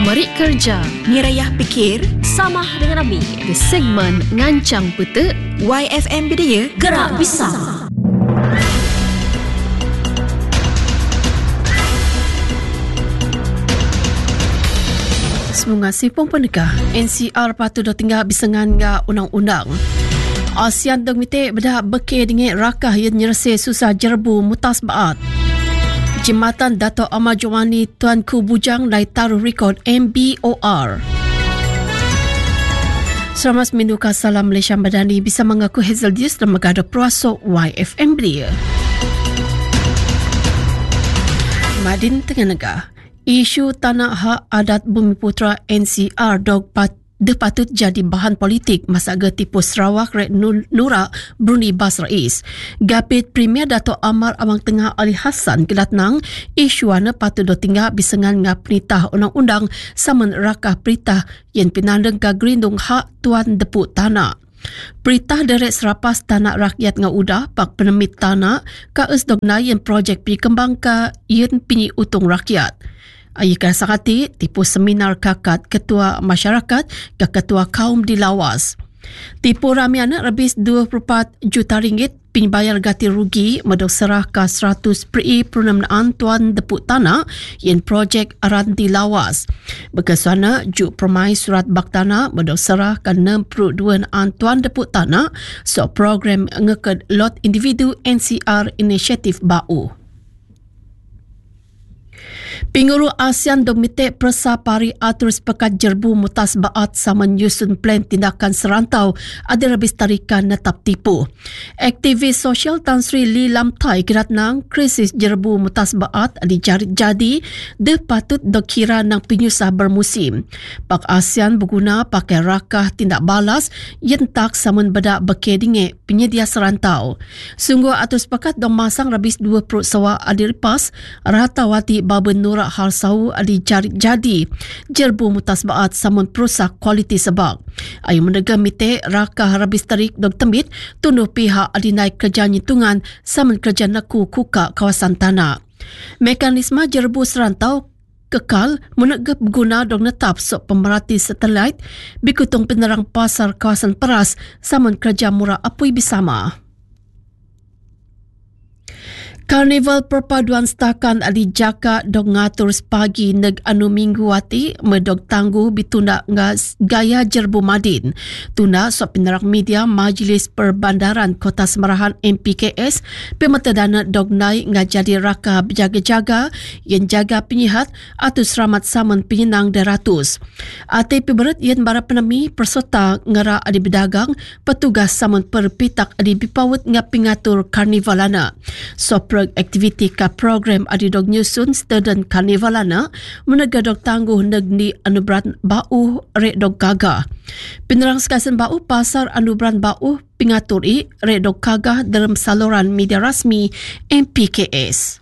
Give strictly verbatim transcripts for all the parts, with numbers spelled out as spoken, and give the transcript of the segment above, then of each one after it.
Merik Kerja, Nirayah Pikir, Samah dengan Nabi. di segmen Ngancang Petek, Y F M Bidaya, Gerak Pisang. Semunga sipong penegah, N C R patut dah tinggal bisengan nga undang-undang. ASEAN dong mite bedah beke dengan rakah yang nyerse susah jerbu mutas baat. Jembatan Dato' Amar Jomani Tuanku Bujang lai taruh rekod M B O R. Selamat menuka salam Malaysia Madani bisa mengaku Hazel Dias dan megada peruasuk Y F M Belia. Madin Tengah Negah. Isu tanah hak adat Bumiputera N C R dog pat dia patut jadi bahan politik masa tipu Sarawak Red Nura Brunei Bas Rais. Gapit Premier Dato' Amar Abang Tengah Ali Hassan kedatnang isu ana patut do tinggal bisengan ngah penitah undang-undang saman rakah peritah yang pinandeng ka gerindung hak tuan depuk tanah. Peritah derek serapas tanah rakyat ngah udah pak penemit tanah ka usdogna yang projek pikembang ka yang pinyi utung rakyat. Ayika sakati tipu seminar kakat ketua masyarakat ke ketua kaum di lawas. Tipu ramiana lebih dua puluh empat juta ringgit pinbayar ganti rugi medok serah ke seratus peri perundangan tuan depuk tanah yang projek aran di lawas. Berkesuana juk permai surat bak tanah medok serah ke enam puluh dua an tuan depuk tanah so program ngeked lot individu N C R inisiatif bau. Pinguru ASEAN domite persa pari atur sepakat jerbu mutas baat sama nyusun plan tindakan serantau ada lebih tarikan netap tipu. Aktivis sosial Tan Sri Lee Lam Thai keratnang krisis jerbu mutas baat di jadi de patut dokira nang penyusah bermusim. Pak ASEAN berguna pakai rakah tindak balas yang tak samun bedak bekedinge penyedia serantau. Sungguh atur sepakat dong masang lebih dua puluh sawa adiripas ratawati baben Nura hal sau adi jari jadi jerbu mutas baat samun perusak kualiti sebab. Ayu menegam mite rakah rabis tarik dog tembit tunduh pihak adi naik kerja nyitungan samun kerja naku kuka kawasan tanah. Mekanisme jerbu serantau kekal menegap guna dog netap sok pemerhati satelit bikutung penerang pasar kawasan peras samun kerja murah apui bersama. Karnival perpaduan setakan adi jaka dog ngatur sepagi neg anu minggu wati medog tangguh bitunda gaya jerbu madin. Tunda so penerak media Majlis Perbandaran Kota Semarahan M P K S pemetadana dog naik ngajadi raka berjaga-jaga yang jaga penyihat atau seramat saman penyenang deratus. Ate piberet yang bara penemi perserta ngera adi berdagang petugas saman perpitak adi bipawet ngapingatur karnivalana. So aktiviti ka program adi dog nyusun student karnivalana menegadog tangguh negni anubran bau rek dog gagah. Penerang sekasen bau pasar anubran bau pingaturi rek dog gagah dalam saluran media rasmi M P K S.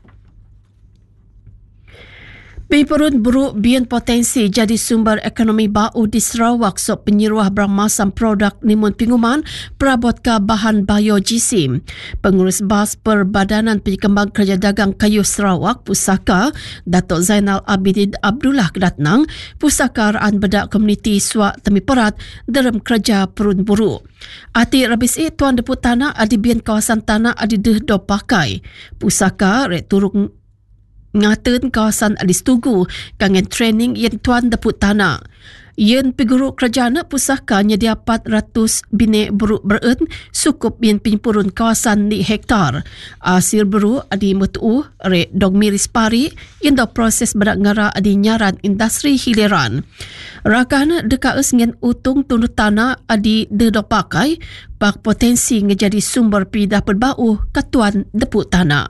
Pemperun buruk bian potensi jadi sumber ekonomi bau di Sarawak sok penyeruah bermasam produk nimun pinguman perabot ke bahan biojisim. Pengurus Bas Perbadanan Penyekembang Kerja Dagang Kayu Sarawak Pusaka Datuk Zainal Abidin Abdullah kedatnang pusaka raan bedak komuniti Suak Temi Perat dalam kerja perun buruk. Ati rabis e tuan depuk tanah adi bian kawasan tanah adi deh do pakai. Pusaka rek turung ngaten kawasan alis tugu kangen training yang tuan depuk tanah. Yen piguru kerajaan pusaka nyedia empat ratus bine buruk beren sukup yen pimpurun kawasan di hektar. Asir beru adi metu re dog miris pari yen do proses bedak ngara adi nyaran industri hiliran. Rakana dekaus ngen utung tunu tanah adi de do pakai pak potensi ngejadi sumber pidah perbau katuan depuk tanah.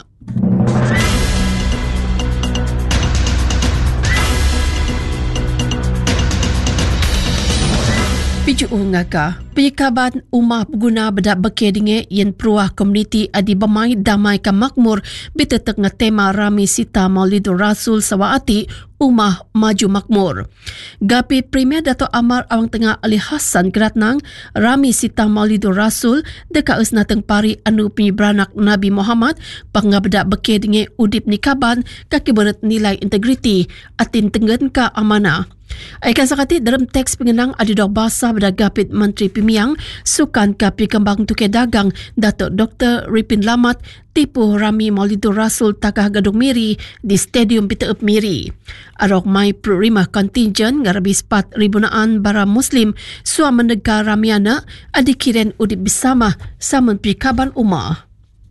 Piju ngaka Pekaban umah pengguna bedak bekedinge yang peruah komuniti adi bemai damai ke makmur bitetek ngetema Rami Sita Maulidur Rasul Sawaati umah maju makmur. Gapi Premier Dato' Amar Awang Tengah Ali Hassan keratnang Rami Sita Maulidur Rasul dekat usnateng pari anu penyebranak Nabi Muhammad pangga bedak bekedinge udip nikaban kaki beret nilai integriti atin tenggen ka amanah. Aikan sakati dalam teks pengenang adidok bahasa beragapit Menteri Pimiang Sukan Kapi Kembang Tukar Dagang Datuk Doktor Ripin Lamat tipu Rami Maulidur Rasul Takah Gadung Miri di Stadium Peter Up Miri. Arok mai perimah kontinjen ngarabi sepat ribu naan bara Muslim suam menegak ramiana adikiren udip bersama samun perikaban umah.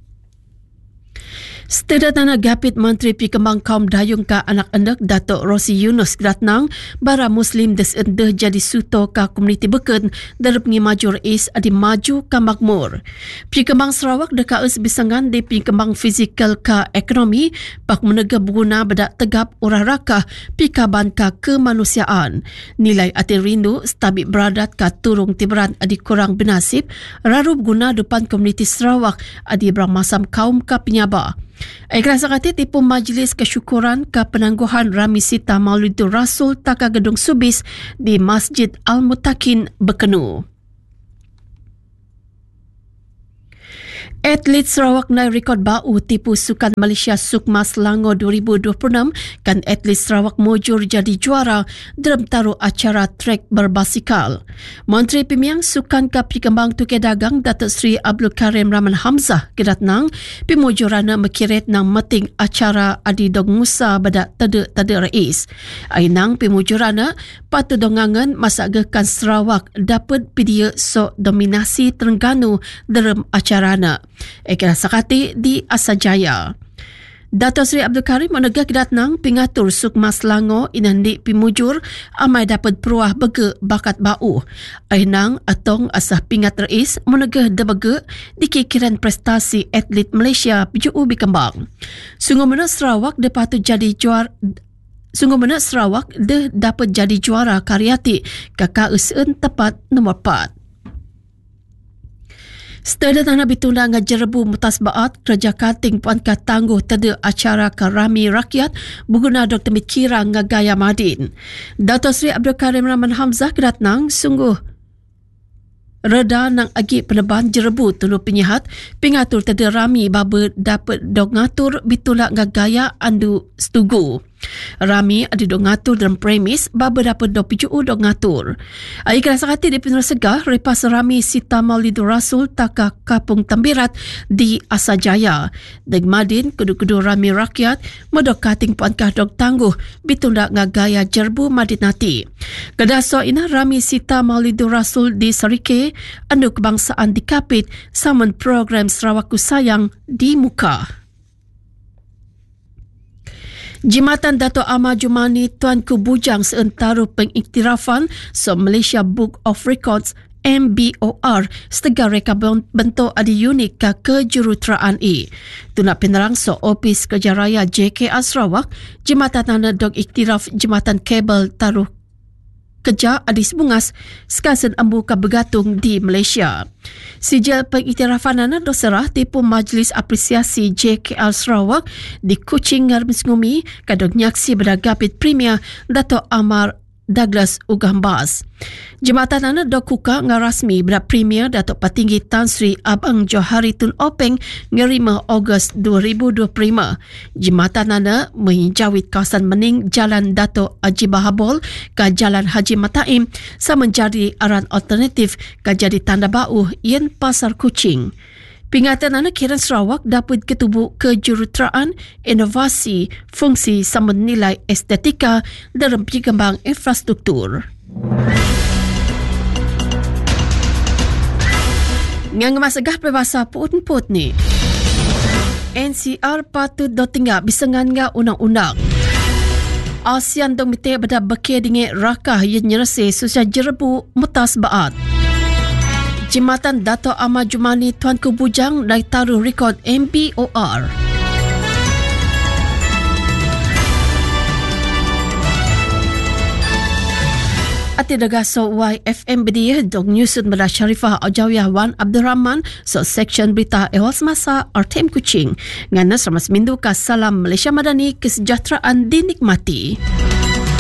Setelah tanah gapit Menteri Perkembang Kaum Dayung ka anak anak Datuk Rosi Yunus Kedatnang bara Muslim desendah jadi suto ka komuniti beken dalam pengimaju rais adi maju ka makmur. Perkembang Sarawak deka us bisangan di perkembang fizikal ka ekonomi pak menega berguna bedak tegap urah rakah pikaban ka kemanusiaan. Nilai ati rindu stabik beradat ka turung tiberan adi kurang benasib raru berguna depan komuniti Sarawak adi berang masam kaum ka penyaba. Iklan sakati tipu majlis kesyukuran ke penangguhan Rami Sita Maulidur Rasul Taka Gedung Subis di Masjid Al-Mutakin Bekenu. Atlet Sarawak naik rekod bau tipu Sukan Malaysia Sukma Selangor dua ribu dua puluh enam kan atlet Sarawak mujur jadi juara dalam taruh acara trek berbasikal. Menteri Pimiang Sukan Kapi Kembang Tukar Dagang Datuk Seri Abdul Karim Rahman Hamzah kedatnang pemujurana mekiret nang meting acara adi dong Musa badak tada-tada rais. Ainang pemujurana patu dongangan masagakan Sarawak dapat video sok dominasi Terengganu dalam acarana. Ikan sakati di Asajaya. Datuk Seri Abdul Karim menegak kedatnang pengatur Sukma Selangor inandi pimujur amai dapat peruah bege bakat bau. Ainang atong asah pingat rais menegak debege di kikiran prestasi atlet Malaysia piju ubi kembang. Sungguh mana Sarawak dapat jadi juara Sungguh mana Sarawak de dapat jadi juara karyati kakak usaun tepat nombor empat. Setelah tanah bitunda ngajar rebu mutas baat kerja kating puan ka tangguh tada acara karami rakyat berguna Doktor Mikira ngagaya Madin. Datuk Seri Abdul Karim Rahman Hamzah kedatnang sungguh reda nang agi peneban jerebu tulu penyihat pengatur tada rami baba dapat dok ngatur bitulak ngagaya andu setugu. Rami ada dok ngatur dalam premis baba dapat dok piju dok ngatur. Ai kerasa hati di pinur segah repas Rami Sita Maulidur Rasul Taka Kapung Tambirat di Asajaya. Deg Madin kudu-kudu Rami rakyat modok kating puan kah dok tangguh bitunda ngagaya jerbu Madinati. Kedaso ina Rami Sita Maulidur Rasul di Sarike andu kebangsaan dikapit saman program Sarawakku Sayang di muka. Jimatan Dato' Ahmad Jumani Tuanku Bujang seentaru pengiktirafan so Malaysia Book of Records M B O R setengah reka bentuk adi unik ke kejuruteraan I. Tuna penerang so Opis Kerja Raya J K R Sarawak, Jimatan Tanda Dok Iktiraf Jimatan Kabel Taruh Kerja Adis Bungas sekasen ambu ka bergatung di Malaysia. Sijil pengiktirafan anak doserah tipu Majlis Apresiasi J K R Sarawak di Kuching Ngarmis Ngumi kadok nyaksi beragapit Premier Dato' Amar Douglas Ugambas. Jematan anak dok kuka ngarasmi berat Premier Datuk Patinggi Tan Sri Abang Johari Tun Openg ngerima Ogos dua ribu dua puluh lima. Jematan anak menjawit kawasan mening Jalan Datuk Haji Bahabol ke Jalan Haji Mataim sama menjadi aran alternatif ke jadi tanda bau yen Pasar Kuching. Pingatan anak Kiran Sarawak dapat ketubuk kejuruteraan, inovasi, fungsi sama nilai estetika dalam perkembang infrastruktur. Ngang masagah berbahasa put-put ni. N C R patut do tinggal bisangan nga undang-undang. ASEAN dong mite beda bekir dengan rakah yang nyerasi susah jerebu mutas baat. Jimatan Dato' Ahmad Jumani Tuanku Bujang dari taruh rekod M B O R. Ati daga so Y F M B D dong nyusun bela Syarifah Aujawiyah Wan Abdul Rahman so section berita ehwal semasa R T M Kuching. Ngana seramas mindu ka salam Malaysia Madani kesejahteraan dinikmati.